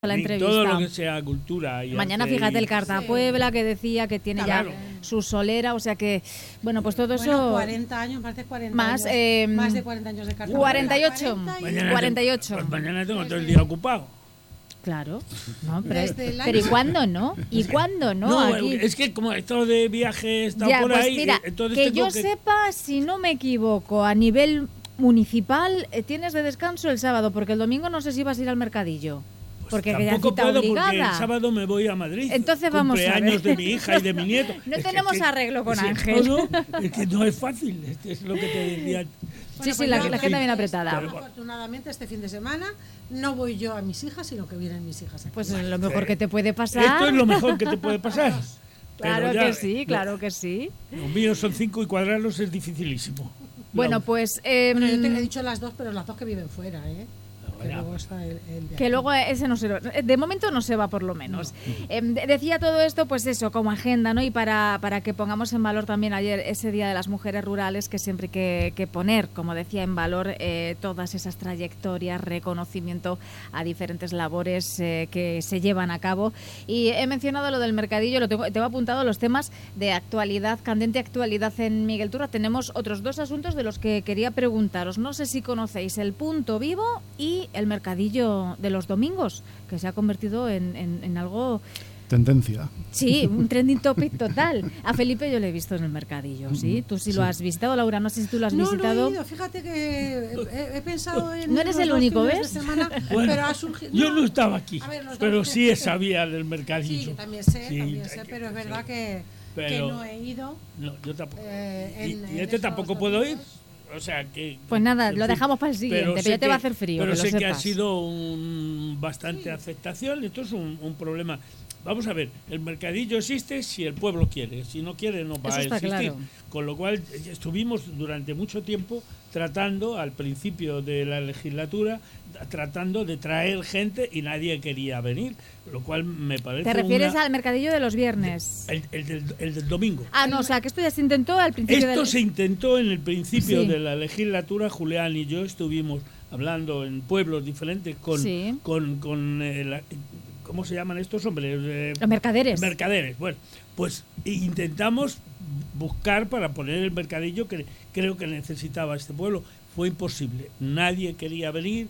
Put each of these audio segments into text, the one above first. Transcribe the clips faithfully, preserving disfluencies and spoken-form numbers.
la entrevista. Todo lo que sea cultura. Y Mañana arte fíjate y... el Cartapuebla que decía que tiene claro. ya su solera, o sea que, bueno, pues todo bueno, eso... cuarenta años, más de cuarenta más, años. Eh, más de cuarenta años de Cartapuebla. cuarenta y ocho. Mañana cuarenta y ocho. Tengo, pues mañana tengo todo el día ocupado. Claro, no, pero, pero ¿y cuándo no? ¿Y cuándo no? No, Aquí? Es que como esto de viaje está ya, por pues ahí... Mira, entonces que yo que... sepa, si no me equivoco, a nivel municipal, eh, tienes de descanso el sábado, porque el domingo no sé si vas a ir al mercadillo. Porque Pues tampoco puedo obligada. Porque el sábado me voy a Madrid. Entonces vamos a ver. Cumpleaños de mi hija y de mi nieto. No es tenemos que, que, arreglo con es Ángel. No, no, es que no es fácil. Este es lo que te decía. Sí, bueno, sí, pues la, la agenda viene apretada. Pero, afortunadamente este fin de semana no voy yo a mis hijas, sino que vienen mis hijas aquí. Pues es lo mejor que te puede pasar. Esto es lo mejor que te puede pasar. Claro ya, que sí, claro lo, que sí. Los míos son cinco y cuadrarlos es dificilísimo. Bueno, la, pues... Eh, bueno, yo te he dicho las dos, pero las dos que viven fuera, ¿eh? Que ya. luego, está el, el que luego ese no se de momento no se va, por lo menos. No. Eh, decía todo esto, pues eso, como agenda, ¿no? Y para, para que pongamos en valor también ayer ese Día de las Mujeres Rurales, que siempre hay que, que poner, como decía, en valor eh, todas esas trayectorias, reconocimiento a diferentes labores eh, que se llevan a cabo. Y he mencionado lo del mercadillo, lo tengo, tengo apuntado los temas de actualidad, candente actualidad en Miguel Turra. Tenemos otros dos asuntos de los que quería preguntaros. No sé si conocéis el Punto Vivo y el mercadillo de los domingos, que se ha convertido en, en, en algo... Tendencia. Sí, un trending topic total. A Felipe yo le he visto en el mercadillo, ¿sí? Tú sí, sí lo has visitado, Laura, no sé si tú lo has no, visitado. No, he ido, fíjate que he, he pensado en... No eres el único, ¿ves? Semana, bueno, pero ha surgido... Yo no estaba aquí, ver, pero sí que... sabía del mercadillo. Sí, también sé, sí, también sé, pero es verdad sí. que, pero, que no he ido. No, yo tampoco. Eh, ¿Y, en, y este tampoco puedo ir? O sea que... Pues nada, lo dejamos para el siguiente, pero, pero ya te que, va a hacer frío. Pero que sé lo que sepas. ha sido un, bastante sí. aceptación. Esto es un, un problema. Vamos a ver, el mercadillo existe si el pueblo quiere. Si no quiere, no va Eso a está existir. Claro. Con lo cual, estuvimos durante mucho tiempo tratando, al principio de la legislatura, tratando de traer gente y nadie quería venir, lo cual me parece... ¿Te refieres una... al mercadillo de los viernes? El, el, el, el del domingo. Ah, no, o sea, que esto ya se intentó al principio... Esto del... se intentó en el principio sí. de la legislatura. Julián y yo estuvimos hablando en pueblos diferentes con... Sí. con, con eh, la, ¿cómo se llaman estos hombres? Eh, los mercaderes. Mercaderes. Bueno, pues intentamos buscar para poner el mercadillo que creo que necesitaba este pueblo. Fue imposible. Nadie quería venir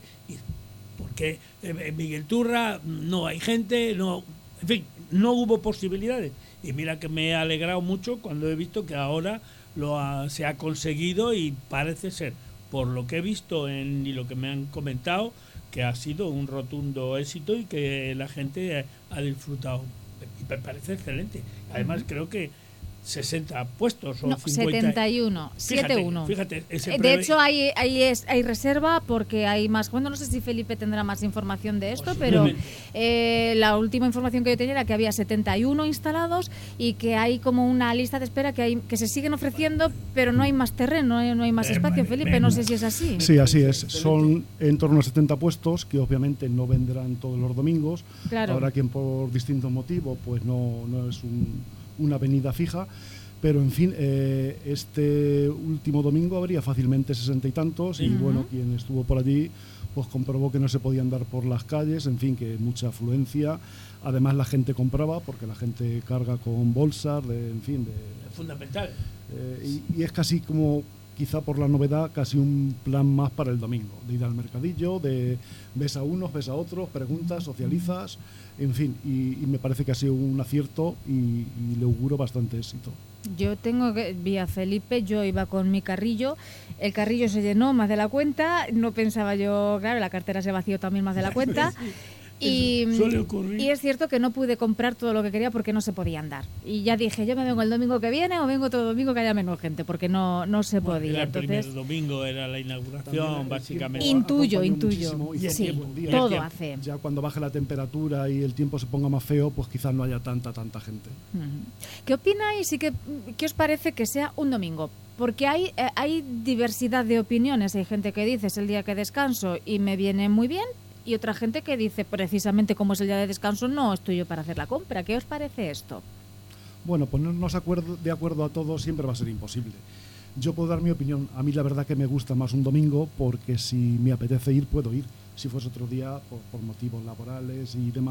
porque en Miguel Turra no hay gente, no, en fin, no hubo posibilidades. Y mira que me he alegrado mucho cuando he visto que ahora lo ha, se ha conseguido y parece ser, por lo que he visto en, y lo que me han comentado, que ha sido un rotundo éxito y que la gente ha disfrutado. Y me parece excelente. Además, uh-huh. creo que sesenta puestos o no, cincuenta. setenta y uno, setenta y uno. Fíjate, ese de prevé... hecho hay hay, es, hay reserva porque hay más. Bueno, no sé si Felipe tendrá más información de esto, pero eh, la última información que yo tenía era que había setenta y uno instalados y que hay como una lista de espera que hay que se siguen ofreciendo, pero no hay más terreno, no hay, no hay más espacio. Felipe, no sé si es así. Sí, así es. Son en torno a setenta puestos que obviamente no vendrán todos los domingos. Claro. Habrá quien por distintos motivos pues no, no es un una avenida fija, pero en fin, eh, este último domingo habría fácilmente sesenta y tantos sí. y uh-huh. bueno, quien estuvo por allí pues comprobó que no se podía andar por las calles, en fin, que mucha afluencia. Además la gente compraba porque la gente carga con bolsas, de, en fin, de, es fundamental. Eh, y, y es casi como quizá por la novedad, casi un plan más para el domingo, de ir al mercadillo, de ves a unos, ves a otros, preguntas, socializas, en fin, y, y me parece que ha sido un acierto y, y le auguro bastante éxito. Yo tengo que, vi a Felipe, yo iba con mi carrillo, el carrillo se llenó más de la cuenta, no pensaba yo, claro, la cartera se vació también más de la cuenta. Y, y es cierto que no pude comprar todo lo que quería porque no se podía andar. Y ya dije, yo me vengo el domingo que viene o vengo todo domingo que haya menos gente, porque no, no se bueno, podía. Era el Entonces, primer domingo, era la inauguración, básicamente. Intuyo, intuyo. Sí, día, todo hace. Ya cuando baje la temperatura y el tiempo se ponga más feo, pues quizás no haya tanta, tanta gente. ¿Qué opináis y qué, qué os parece que sea un domingo? Porque hay, eh, hay diversidad de opiniones. Hay gente que dice es el día que descanso y me viene muy bien, y otra gente que dice precisamente como es el día de descanso no estoy yo para hacer la compra. ¿Qué os parece esto? Bueno, ponernos acuerdo, de acuerdo a todos siempre va a ser imposible. Yo puedo dar mi opinión. A mí la verdad que me gusta más un domingo porque si me apetece ir, puedo ir. si fuese otro día, por, por motivos laborales y demás,